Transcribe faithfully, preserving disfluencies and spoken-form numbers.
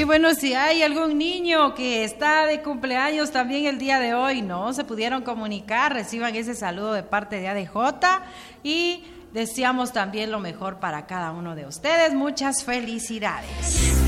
bueno, si hay algún niño que está de cumpleaños también el día de hoy, ¿no? Se pudieron comunicar, reciban ese saludo de parte de A D J y deseamos también lo mejor para cada uno de ustedes. Muchas felicidades.